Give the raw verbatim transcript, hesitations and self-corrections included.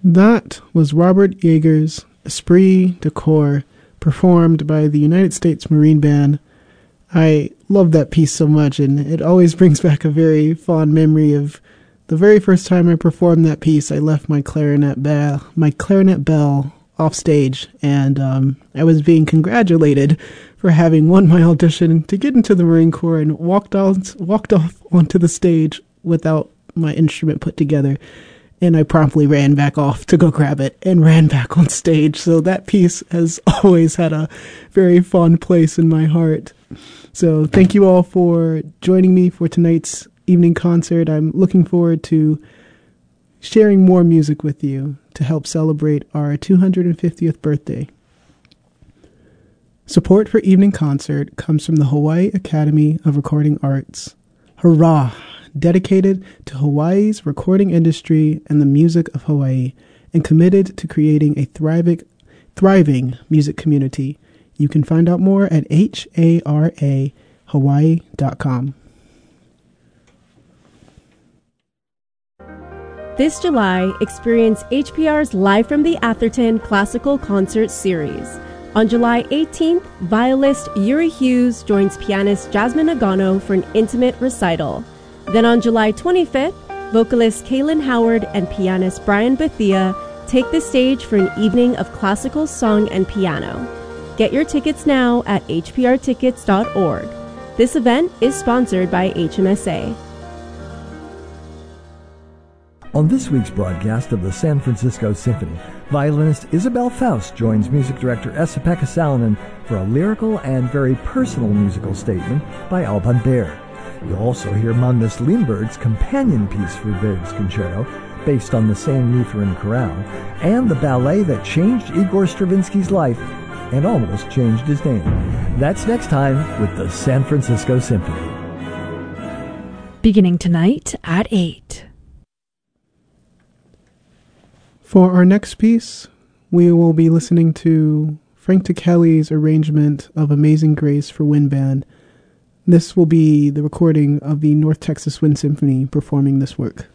That was Robert Yeager's Esprit de Corps, performed by the United States Marine Band. I love that piece so much, and it always brings back a very fond memory of the very first time I performed that piece. I left my clarinet bell, my clarinet bell off stage, and um, I was being congratulated for having won my audition to get into the Marine Corps, and walked out, walked off onto the stage without my instrument put together. And I promptly ran back off to go grab it and ran back on stage. So that piece has always had a very fond place in my heart. So thank you all for joining me for tonight's evening concert. I'm looking forward to sharing more music with you to help celebrate our two hundred fiftieth birthday. Support for Evening Concert comes from the Hawaii Academy of Recording Arts. Hurrah! Dedicated to Hawaii's recording industry and the music of Hawaii, and committed to creating a thriving, thriving music community. You can find out more at H A R A Hawaii dot com. This July, experience H P R's Live from the Atherton Classical Concert Series. On July eighteenth, violist Yuri Hughes joins pianist Jasmine Nagano for an intimate recital. Then on July twenty-fifth, vocalist Kaylin Howard and pianist Brian Bethia take the stage for an evening of classical song and piano. Get your tickets now at H P R tickets dot org. This event is sponsored by H M S A. On this week's broadcast of the San Francisco Symphony, violinist Isabel Faust joins music director Esa-Pekka Salonen for a lyrical and very personal musical statement by Alban Berg. You'll also hear Magnus Lindberg's companion piece for Berg's concerto, based on the same Lutheran chorale, and the ballet that changed Igor Stravinsky's life and almost changed his name. That's next time with the San Francisco Symphony. Beginning tonight at eight. For our next piece, we will be listening to Frank Ticheli's arrangement of Amazing Grace for wind band. This will be the recording of the North Texas Wind Symphony performing this work.